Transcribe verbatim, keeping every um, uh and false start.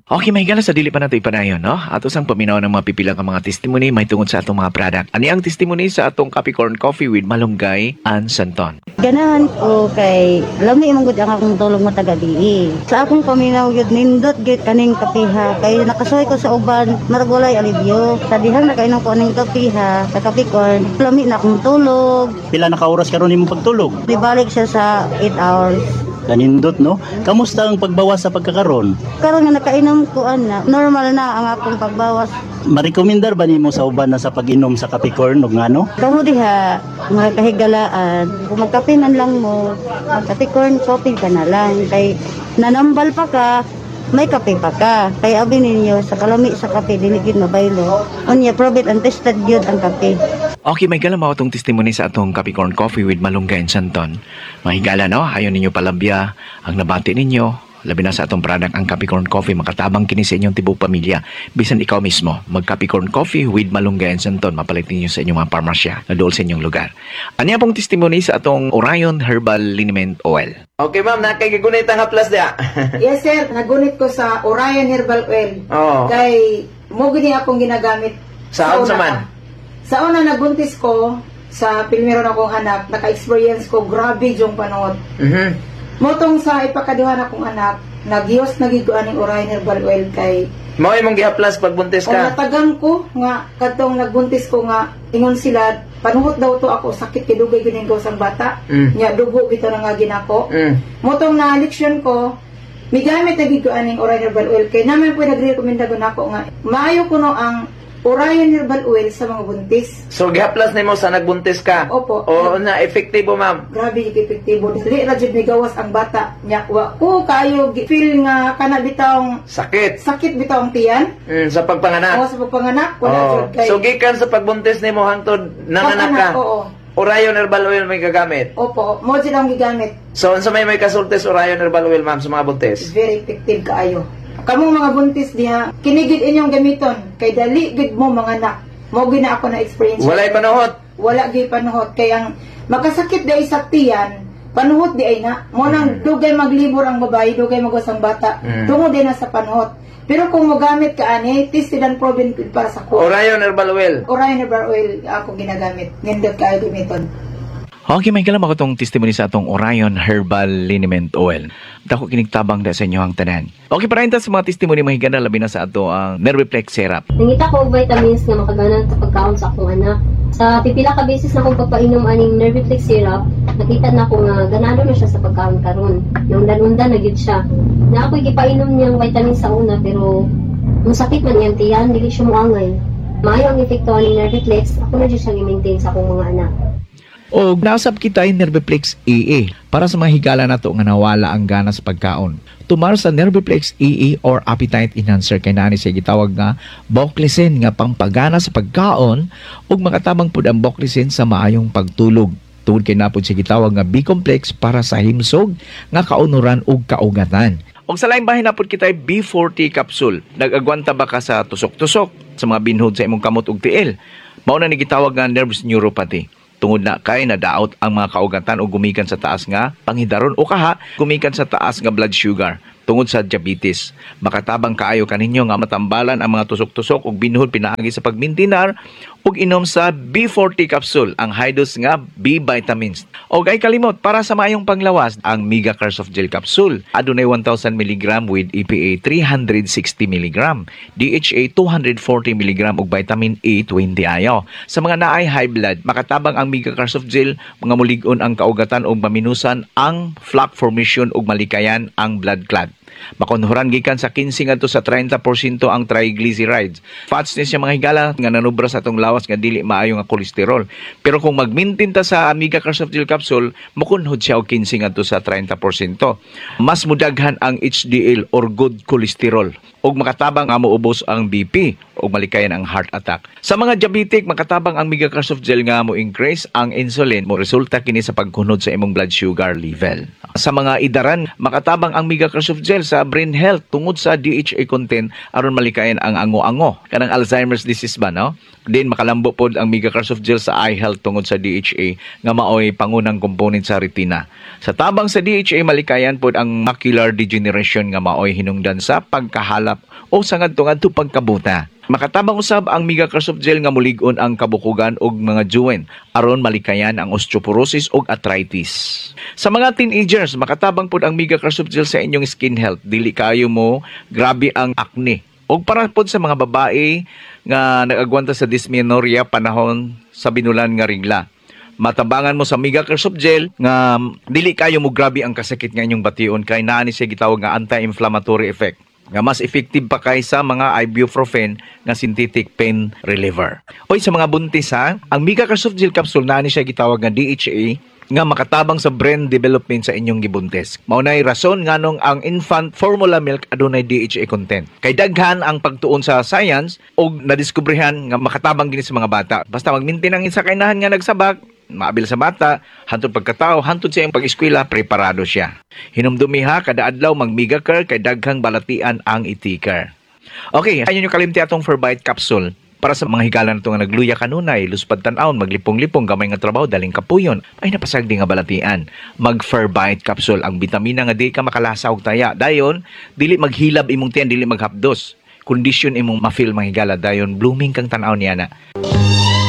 Okay, mahigala sa dili pa nato ipanayon, no? Ato sang paminaw ng mga pipilang ang mga testimony may tungod sa atong mga product. Ani ang testimony sa atong Capricorn Coffee with Malunggay and Santon. Ganahan ko kay lami man gud ang akong tulong mo taga dii. Sa akong paminaw gyud nindot gyud kaning kapiha kay nakasuhay ko sa uban marag walay alibyo. Sa dihang nakainom ko aning kapiha sa Capricorn, lami na akong tulog. Pila na ka oras karon nimo pagtulog? Dibalik siya sa eight hours. Ganindot, no? Kamusta ang pagbawas sa pagkakaron? Karon nga nakainom ko ana, normal na ang akong pagbawas. Marekomendar ba nimo sa uban na sa pag-inom sa Capricorn ug ngano? Kamo diha mga kahigalaan, kung magkapinan lang mo, mag Capricorn coffee ka na lang kay nanambal pa ka. May kape pa ka. Kaya abi ninyo sa kalami sa kape dili gyud mabaylo. Unya probit and tested gyud ang kape. Okay, may gala atong testimony sa atong Capricorn Coffee with Malunggay and Santon. Mahigala, no? Ayaw ninyo palabya ang nabati ninyo. Labi na sa atong product ang Capricorn Coffee, makatabang kini sa inyong tibok pamilya. Bisan ikaw mismo, mag Capricorn Coffee with Malunggay and Santon, mapalit ninyo sa inyong mga parmasya na dool sa inyong lugar. Anya pong testimony sa atong Orion Herbal Liniment Oil. Okay, ma'am, nakikagunit ang haplas dia. Yes, sir. Nagunit ko sa Orion Herbal Oil. Oo. Kay, mo gini akong ginagamit. Saan sa una man? pa. Sa una, nagbuntis ko, sa pilmeron akong anak, naka-experience ko, grabe yung panot. Mhm. Motong sa ipakaduhan akong anak, nagyos nagiguan ng Orion Herbal Oil kay, Mao imong gihaplas pagbuntis o ka. natagan ko, nga, katong nagbuntis ko nga, ingon sila, panuhot daw to ako, sakit kidugay gining sang bata. Mm. Nya, dugo bito na nga ginako. Mm. Motong na leksyon ko, may gamit na giguan ng Orion Herbal Oil. Kaya naman po nagre-recommenda ko na ako nga, maayo ko no ang Orion Herbal Oil sa mga buntis. So gihaplas nimo sa nagbuntis ka. Opo. O na effective ma'am. Grabe yung epektibo. Dili ra jud migawas ang bata. Nya, wa ko kayo gi- feel nga kana bitawng Sakit. sakit bitawng tiyan. Mm, sa pagpanganak. O sa pagpanganak, wala Oo. jud kay. So gikan sa pagbuntis nimo hangtod nanganak ka. Pagpanak, oo. Orion Herbal Oil may gagamit. Opo, mo jud ang gigamit. So unsa may may kasultes Orion Herbal Oil ma'am sa mga buntis? Very effective kaayo. Kamong mga buntis diha, kinigid inyong gamiton kay dali gid mo mga anak. Mo gina ako na experience. Walay panuhot. Wala gyud panuhot kay ang makasakit dai sa tiyan, panuhot di ay na. Mo nang dugay maglibor ang babae, dugay magwas ang bata. Mm. Tungod din na sa panuhot. Pero kung mo gamit ka ani, tested and proven good para sa ko. Orion Herbal Oil. Orion Herbal Oil ako ginagamit. Nindot kayo gamiton. Okay, may galam ako itong testimony sa atong Orion Herbal Liniment Oil. Dako kinigtabang da sa inyo ang tanan. Okay, para sa mga testimony mahigana labi na sa ato ang Nerviplex Syrup. Nangita ko og vitamins nga makaganan sa pagkaon sa akong anak. Sa pipila ka beses na akong pagpainom aning Nerviplex syrup, nakita na ko nga ganado na siya sa pagkaon karon. Yung undan na gyud siya. Na ako gipainom niyang vitamins sa una pero kung sakit man iyang tiyan, dili siya moangay. Maayo ang epekto aning Nerviplex, ako na gyud siya i-maintain sa akong mga anak. O nausap kita yung Nerviplex E E para sa mga higala na to nga nawala ang gana sa pagkaon. Tumar sa Nerviplex E E or appetite enhancer kay nani siya gitawag nga Boclicin nga pampagana sa pagkaon ug makatabang pud ang Boclicin sa maayong pagtulog. Tungod kay napod siya gitawag nga B-complex para sa himsog nga kaunuran ug kaugatan. Og sa laing bahin napod kita B forty capsule. Nag-agwanta ba ka sa tusok-tusok sa mga binhod sa imong kamot ug tiil? Mao na ni gitawag nga nervous neuropathy. Tungod na kay nadaot ang mga kaugatan o gumikan sa taas nga panghidaron o kaha gumikan sa taas nga blood sugar tungod sa diabetes. Makatabang kaayo kaninyo nga matambalan ang mga tusok-tusok ug binhod pinaagi sa pagmintinar ug inom sa B forty capsule ang high dose nga B vitamins. Og ay kalimot para sa maayong panglawas ang Mega Cars of Gel capsule. Adunay one thousand milligrams with E P A three hundred sixty milligrams, D H A two hundred forty milligrams ug vitamin A twenty ayo. Sa mga naay high blood, makatabang ang Mega Cars of Gel mga mulig-on ang kaugatan ug maminusan ang plaque formation ug malikayan ang blood clot. Makonhuran gikan sa fifteen ngadto sa thirty percent ang triglycerides. Fats ni siya mga higala nga nanubra sa atong lawas nga dili maayo nga kolesterol. Pero kung mag-maintain ta sa Amiga Cars of Gel capsule, makunhod siya og fifteen ngadto sa thirty percent. Mas mudaghan ang H D L or good cholesterol ug makatabang nga moubos ang B P ug malikayan ang heart attack. Sa mga diabetic, makatabang ang Mega Cars of Gel nga mo increase ang insulin mo resulta kini sa paghunod sa imong blood sugar level. Sa mga idaran, makatabang ang Mega Cars of Gel sa brain health tungod sa D H A content aron malikayan ang ango-ango kanang Alzheimer's disease ba no? Din makal makalambo pod ang Mega Soft Gel sa eye health tungod sa D H A nga maoy pangunang component sa retina. Sa tabang sa D H A malikayan pod ang macular degeneration nga maoy hinungdan sa pagkahalap o sa ngadto-ngadto pagkabuta. Makatabang usab ang Mega Soft Gel nga mulig-on ang kabukugan og mga joint aron malikayan ang osteoporosis ug arthritis. Sa mga teenagers, makatabang pod ang Mega Soft Gel sa inyong skin health. Dili kayo mo grabe ang acne. Og para pod sa mga babae nga nagagwanta sa dysmenorrhea panahon sa binulan nga regla. Matabangan mo sa Mega Soft Gel nga dili kayo mo grabe ang kasakit nga inyong bation kay naa ni siya gitawag nga anti-inflammatory effect. Nga mas effective pa kaysa mga ibuprofen nga synthetic pain reliever. Oy sa mga buntis ha, ang Mega Soft Gel capsule naa ni siya gitawag nga D H A nga makatabang sa brain development sa inyong gibuntis. Maunay rason nganong ang infant formula milk adunay D H A content. Kay daghan ang pagtuon sa science og nadiskubrihan nga makatabang gini sa mga bata. Basta magmintin ang isa kainahan nga nagsabak, maabil sa bata, hantod pagkatao, hantod sa iyang pag-eskwela, preparado siya. Hinumdumiha kada adlaw mag Mega Care kay daghang balatian ang itikar. Okay, ayun yung kalimti atong Forbite capsule. Para sa mga higala na ito nga nagluya kanunay, luspad tan-aon, maglipong-lipong, gamay nga trabaho, daling kapuyon, ay napasagdi nga balatian. Mag-Forbite capsule, ang bitamina nga di ka makalasa og taya. Dayon, dili maghilab imong tiyan, dili maghapdos. Kondisyon imong ma-feel mga higala, dayon blooming kang tan-aon niya na.